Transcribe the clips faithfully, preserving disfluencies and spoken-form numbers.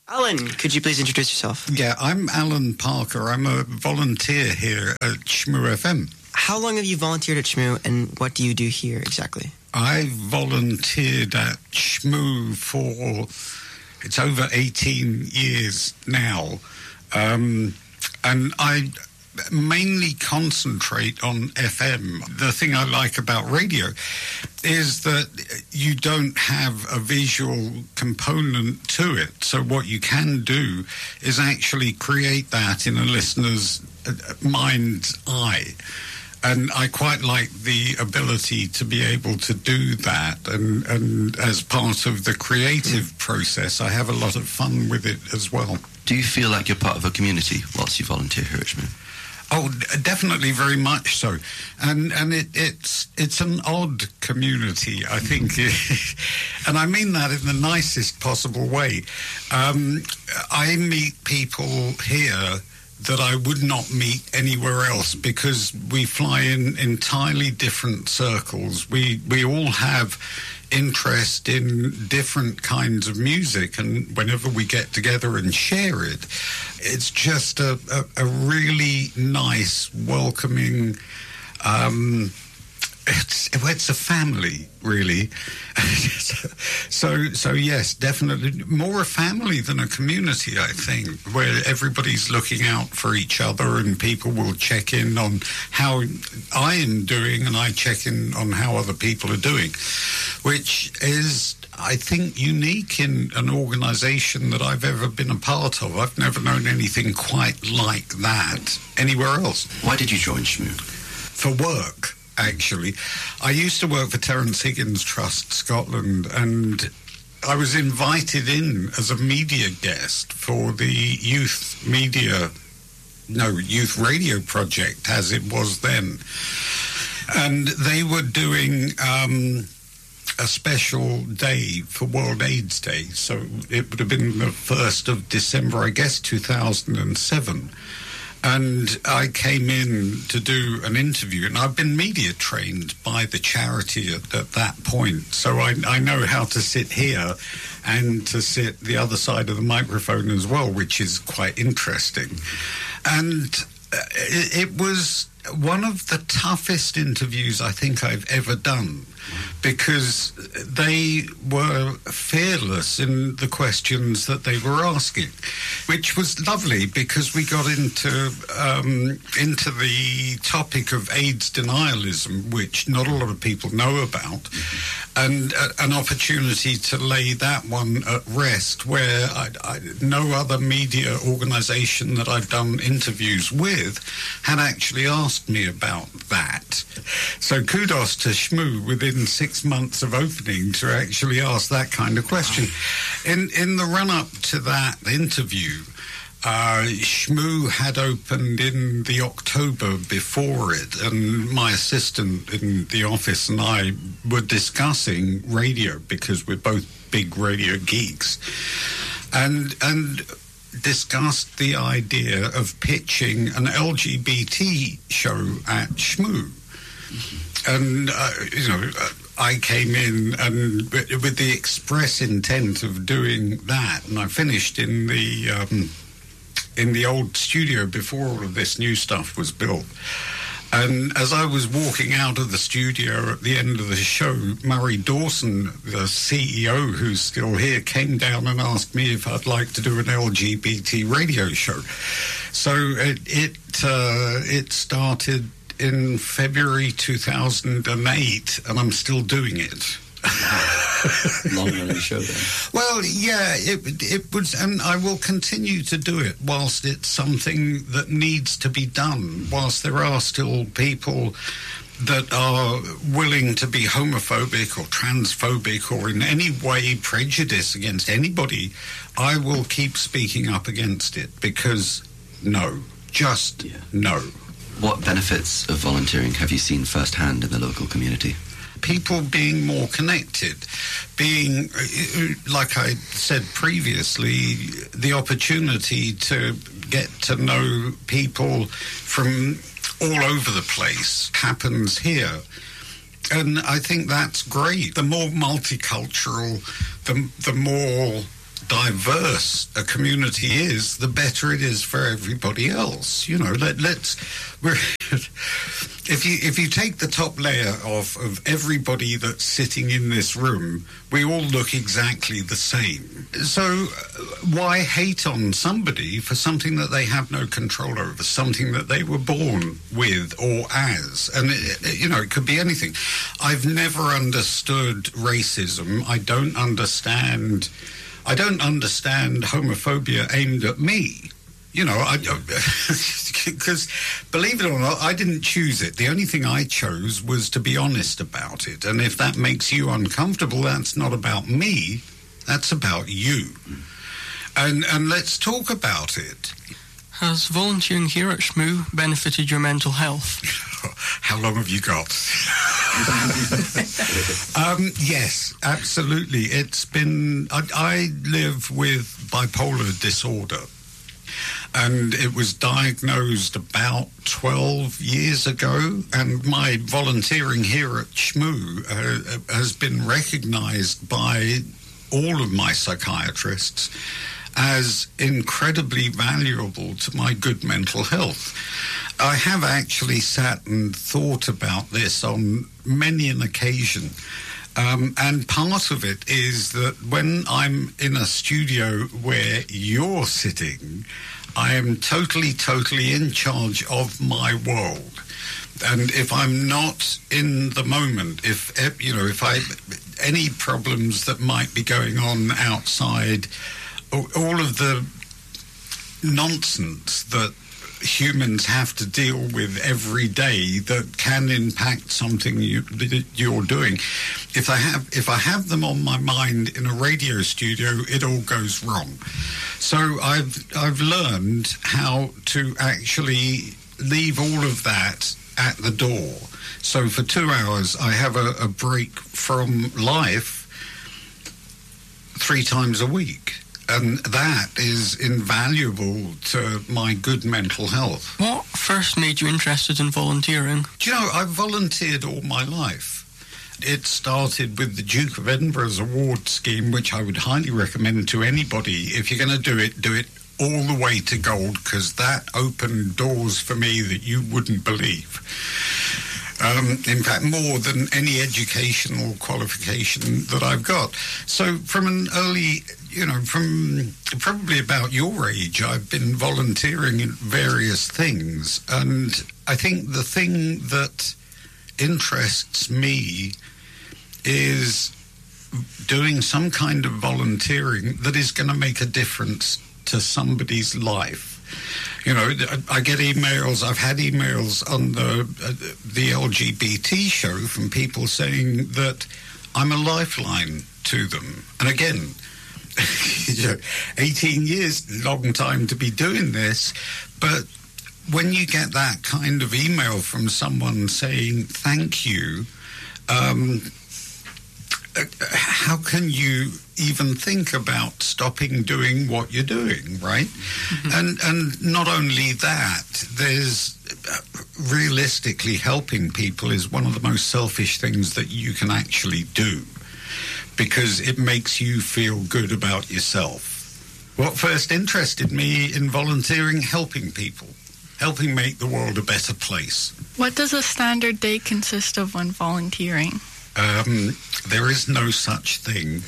Alan, could you please introduce yourself? Yeah, I'm Alan Parker. I'm a volunteer here at Shmoo F M. How long have you volunteered at Shmoo, and what do you do here exactly? I volunteered at Shmoo for, it's over eighteen years now. Um, and I mainly concentrate on F M. The thing I like about radio is that you don't have a visual component to it. So what you can do is actually create that in a listener's mind's eye. And I quite like the ability to be able to do that. And, and as part of the creative process, I have a lot of fun with it as well. Do you feel like you're part of a community whilst you volunteer here at Shmoo? Oh, definitely, very much so, and and it, it's it's an odd community, I think, and I mean that in the nicest possible way. Um, I meet people here that I would not meet anywhere else because we fly in entirely different circles. We we all have interest in different kinds of music, and whenever we get together and share it, it's just a, a, a really nice, welcoming, um, it's, it's a family, really. so, so yes, definitely more a family than a community, I think, where everybody's looking out for each other and people will check in on how I am doing and I check in on how other people are doing, which is, I think, unique in an organisation that I've ever been a part of. I've never known anything quite like that anywhere else. Why did you join Shmoo? For work, actually. I used to work for Terence Higgins Trust Scotland, and I was invited in as a media guest for the youth media, no, youth radio project, as it was then. And they were doing Um, a special day for World AIDS Day. So it would have been the first of December, I guess, two thousand seven. And I came in to do an interview, and I've been media trained by the charity at, at that point. So I, I know how to sit here and to sit the other side of the microphone as well, which is quite interesting. And it, it was one of the toughest interviews I think I've ever done, because they were fearless in the questions that they were asking, which was lovely because we got into um, into the topic of AIDS denialism, which not a lot of people know about, mm-hmm. and uh, an opportunity to lay that one at rest, where I, I, no other media organisation that I've done interviews with had actually asked me about that. So kudos to Shmoo within six months of opening to actually ask that kind of question. In in the run-up to that interview, uh, Shmoo had opened in the October before it, and my assistant in the office and I were discussing radio because we're both big radio geeks, and and discussed the idea of pitching an L G B T show at Shmoo. And, uh, you know, I came in and with the express intent of doing that, and I finished in the um, in the old studio before all of this new stuff was built. And as I was walking out of the studio at the end of the show, Murray Dawson, the C E O who's still here, came down and asked me if I'd like to do an L G B T radio show. So it it, uh, it started in February two thousand eight, and I'm still doing it. Long-running show then. Well, yeah, it, it was, and I will continue to do it whilst it's something that needs to be done, whilst there are still people that are willing to be homophobic or transphobic or in any way prejudice against anybody. I will keep speaking up against it, because no, just yeah. no. What benefits of volunteering have you seen firsthand in the local community? People being more connected, being, like I said previously, the opportunity to get to know people from all over the place happens here. And I think that's great. The more multicultural, the, the more diverse a community is, the better it is for everybody else. You know, let, let's... We're if you if you take the top layer of, of everybody that's sitting in this room, we all look exactly the same. So uh, why hate on somebody for something that they have no control over, something that they were born with or as? And, it, it, you know, it could be anything. I've never understood racism. I don't understand... I don't understand homophobia aimed at me. You know, I because believe it or not, I didn't choose it. The only thing I chose was to be honest about it. And if that makes you uncomfortable, that's not about me. That's about you. And and let's talk about it. Has volunteering here at S M U benefited your mental health? How long have you got? um, yes, absolutely. It's been... I, I live with bipolar disorder. And it was diagnosed about twelve years ago, and my volunteering here at S M U uh, has been recognised by all of my psychiatrists as incredibly valuable to my good mental health. I have actually sat and thought about this on many an occasion. Um, and part of it is that when I'm in a studio where you're sitting, I am totally, totally in charge of my world. And if I'm not in the moment, if, you know, if I, any problems that might be going on outside, all of the nonsense that humans have to deal with every day that can impact something you, that you're doing. If I have if I have them on my mind in a radio studio, it all goes wrong. So I've I've learned how to actually leave all of that at the door. So for two hours, I have a, a break from life three times a week. And that is invaluable to my good mental health. What first made you interested in volunteering? Do you know, I've volunteered all my life. It started with the Duke of Edinburgh's award scheme, which I would highly recommend to anybody. If you're going to do it, do it all the way to gold, because that opened doors for me that you wouldn't believe. Um, in fact, more than any educational qualification that I've got. So from an early, you know, from probably about your age, I've been volunteering in various things. And I think the thing that interests me is doing some kind of volunteering that is going to make a difference to somebody's life. You know, I get emails, I've had emails on the uh, the L G B T show from people saying that I'm a lifeline to them. And again, you know, eighteen years, long time to be doing this, but when you get that kind of email from someone saying thank you, um, how can you even think about stopping doing what you're doing, right? Mm-hmm. And and not only that, there's uh, realistically helping people is one of the most selfish things that you can actually do, because it makes you feel good about yourself. What first interested me in volunteering? Helping people, helping make the world a better place. What does a standard day consist of when volunteering? Um, there is no such thing.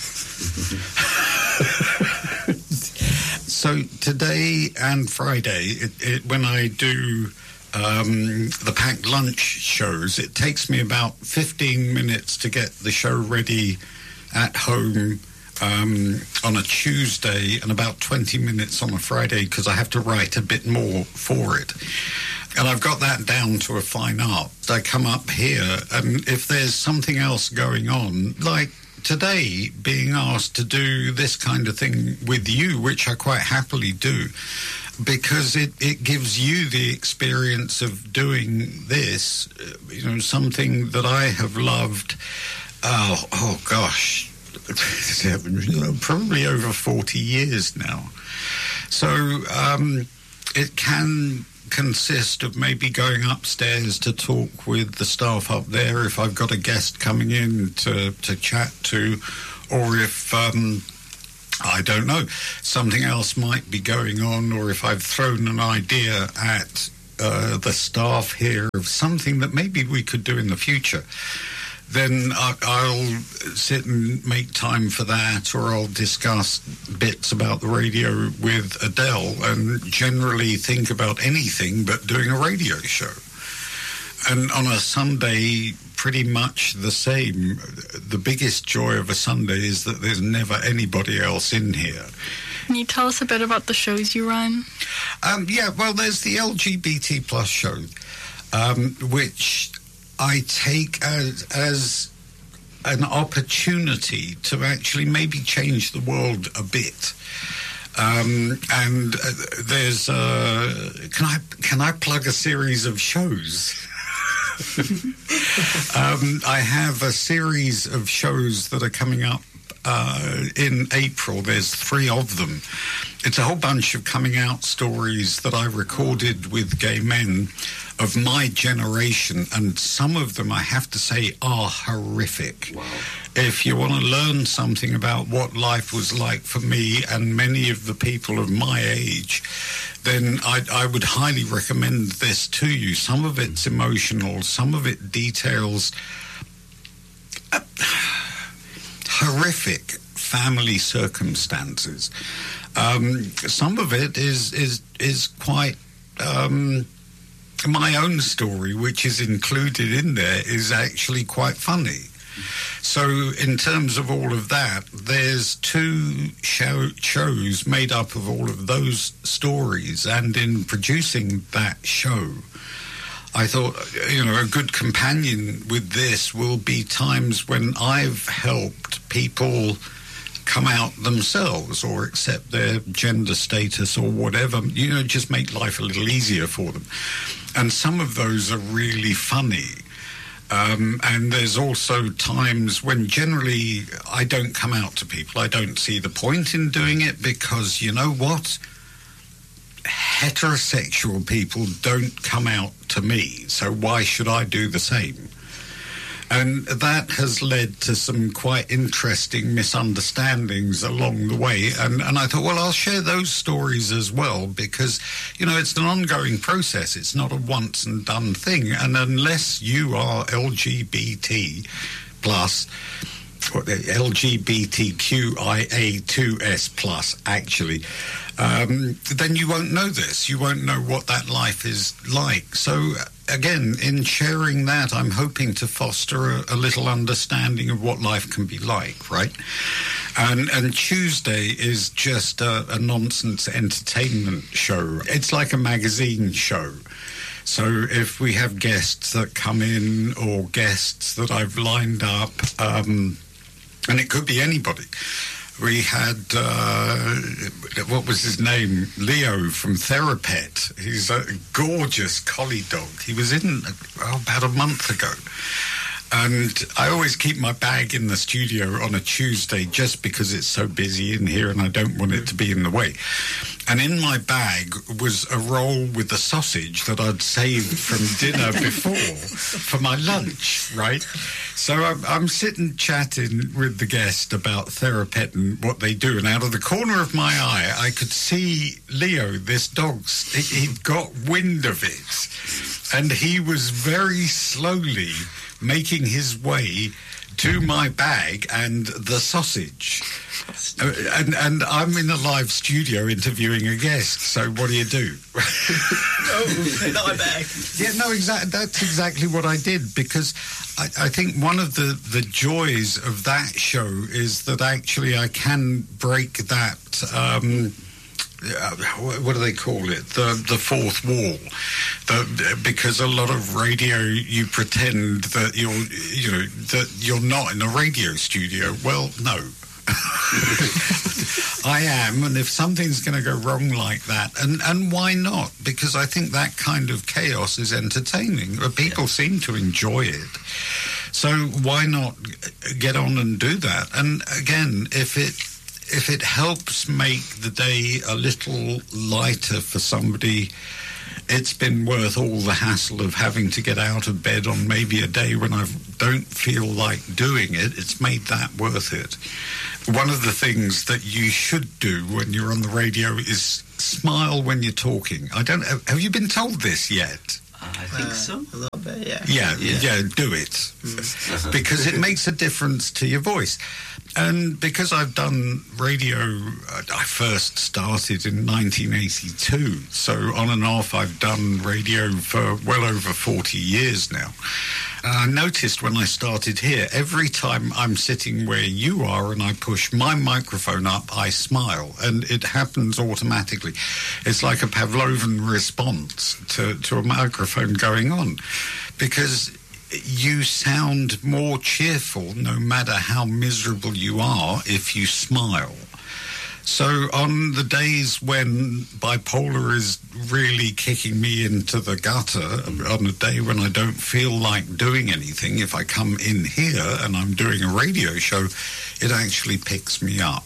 So today and Friday, it, it, when I do um, the packed lunch shows, it takes me about fifteen minutes to get the show ready at home um, on a Tuesday, and about twenty minutes on a Friday, because I have to write a bit more for it. And I've got that down to a fine art. I come up here, and if there's something else going on, like today, being asked to do this kind of thing with you, which I quite happily do, because it, it gives you the experience of doing this, you know, something that I have loved, oh, oh gosh, probably over forty years now. So um, it can consist of maybe going upstairs to talk with the staff up there if I've got a guest coming in to, to chat to, or if um, I don't know. Something else might be going on, or if I've thrown an idea at uh, the staff here of something that maybe we could do in the future, then I, I'll sit and make time for that, or I'll discuss bits about the radio with Adele and generally think about anything but doing a radio show. And on a Sunday, pretty much the same. The biggest joy of a Sunday is that there's never anybody else in here. Can you tell us a bit about the shows you run? Um, yeah, well, there's the L G B T plus show, um, which I take as, as an opportunity to actually maybe change the world a bit. Um, and uh, there's, uh, can I can I plug a series of shows? um, I have a series of shows that are coming up uh, in April. There's three of them. It's a whole bunch of coming out stories that I recorded with gay men of my generation, and some of them, I have to say, are horrific. Wow. If you want to learn something about what life was like for me and many of the people of my age, then I, I would highly recommend this to you. Some of it's emotional, some of it details uh, horrific family circumstances. Um, some of it is is is quite um, my own story, which is included in there, is actually quite funny. So in terms of all of that, there's two show, shows made up of all of those stories, and in producing that show, I thought, you know, a good companion with this will be times when I've helped people come out themselves or accept their gender status or whatever, you know, just make life a little easier for them. And some of those are really funny. Um, and there's also times when generally I don't come out to people. I don't see the point in doing it because, you know what? Heterosexual people don't come out to me, so why should I do the same? And that has led to some quite interesting misunderstandings along the way. And, and I thought, well, I'll share those stories as well because, you know, it's an ongoing process. It's not a once and done thing. And unless you are L G B T plus, or L G B T Q I A two S plus, actually, um, then you won't know this. You won't know what that life is like. So, again, in sharing that, I'm hoping to foster a, a little understanding of what life can be like, right? And, and Tuesday is just a, a nonsense entertainment show. It's like a magazine show. So if we have guests that come in or guests that I've lined up, um, and it could be anybody. We had, uh, what was his name? Leo from Therapet. He's a gorgeous collie dog. He was in oh, about a month ago. And I always keep my bag in the studio on a Tuesday just because it's so busy in here and I don't want it to be in the way. And in my bag was a roll with the sausage that I'd saved from dinner before for my lunch, right? So I'm, I'm sitting chatting with the guest about Therapet and what they do. And out of the corner of my eye, I could see Leo, this dog, he'd got wind of it. And he was very slowly making his way to my bag and the sausage. Uh, and, and I'm in a live studio interviewing a guest, so what do you do? Oh, not my bag. Yeah, no, exactly. That's exactly what I did, because I, I think one of the, the joys of that show is that actually I can break that... Um, Uh, what do they call it? The the fourth wall. The, because a lot of radio, you pretend that you're, you know, that you're not in a radio studio. Well, no. I am, and if something's going to go wrong like that, and, and why not? Because I think that kind of chaos is entertaining. People yeah. seem to enjoy it. So why not get on and do that? And again, if it... if it helps make the day a little lighter for somebody, it's been worth all the hassle of having to get out of bed on maybe a day when I don't feel like doing it. It's made that worth it. One of the things that you should do when you're on the radio is smile when you're talking. I don't. Have you been told this yet? I think Uh, so. A little bit, yeah. Yeah, yeah, Yeah. do it. Because it makes a difference to your voice. And because I've done radio, I first started in nineteen eighty-two. So on and off, I've done radio for well over forty years now. I noticed when I started here, every time I'm sitting where you are and I push my microphone up, I smile, and it happens automatically. It's like a Pavlovian response to, to a microphone going on, because you sound more cheerful no matter how miserable you are if you smile. So on the days when bipolar is really kicking me into the gutter, on a day when I don't feel like doing anything, if I come in here and I'm doing a radio show, it actually picks me up.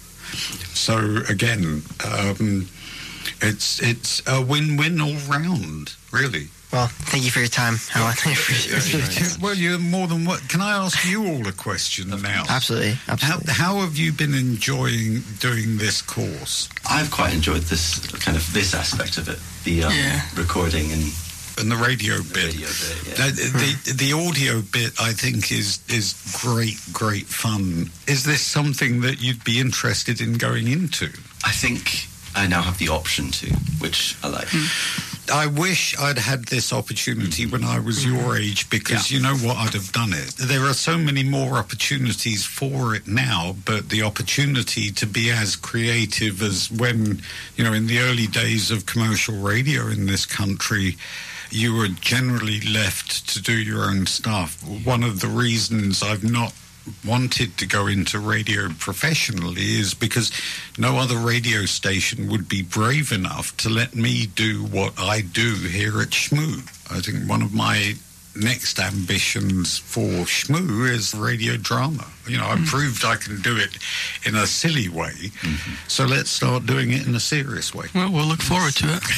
So again, um, it's it's a win-win all round, really. Well, thank you for your time, Alan. I appreciate it. Well, you're more than what. Can I ask you all a question now? Absolutely, How, absolutely. how have you been enjoying doing this course? I've quite enjoyed this kind of this aspect of it, the um, Yeah. recording and And the radio the bit. radio bit. Yeah. Uh, the, the audio bit, I think, is is great, great fun. Is this something that you'd be interested in going into? I think I now have the option to, which I like. I wish I'd had this opportunity when I was your age, because you know what, I'd have done it. There are so many more opportunities for it now, but the opportunity to be as creative as when, you know, in the early days of commercial radio in this country, you were generally left to do your own stuff. One of the reasons I've not wanted to go into radio professionally is because no other radio station would be brave enough to let me do what I do here at Shmoo. I think one of my next ambitions for Shmoo is radio drama. You know, I mm. proved I can do it in a silly way, mm-hmm. so let's start doing it in a serious way. Well, we'll look forward to it.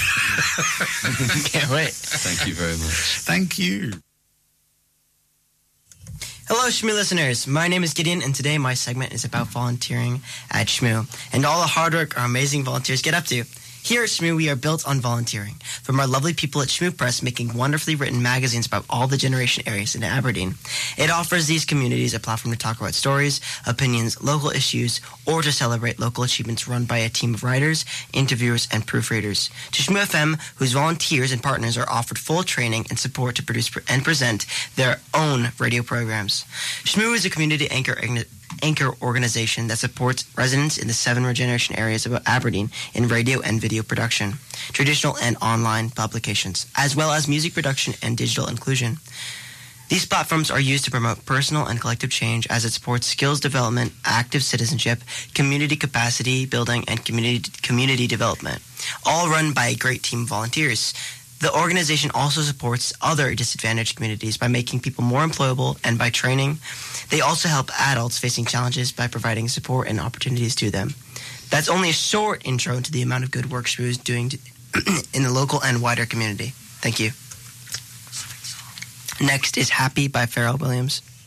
Can't wait. Thank you very much. Thank you. Hello, Shmoo listeners. My name is Gideon, and today my segment is about volunteering at Shmoo and all the hard work our amazing volunteers get up to. Here at Shmoo, we are built on volunteering. From our lovely people at Shmoo Press making wonderfully written magazines about all the generation areas in Aberdeen. It offers these communities a platform to talk about stories, opinions, local issues, or to celebrate local achievements run by a team of writers, interviewers, and proofreaders. To Shmoo F M, whose volunteers and partners are offered full training and support to produce and present their own radio programs. Shmoo is a community anchor anchor organization that supports residents in the seven regeneration areas of Aberdeen in radio and video production, traditional and online publications, as well as music production and digital inclusion. These platforms are used to promote personal and collective change as it supports skills development, active citizenship, community capacity building, and community community development, all run by a great team of volunteers. The organization also supports other disadvantaged communities by making people more employable and by training. They also help adults facing challenges by providing support and opportunities to them. That's only a short intro into the amount of good work Shmoo is doing to, in the local and wider community. Thank you. Next is Happy by Pharrell Williams.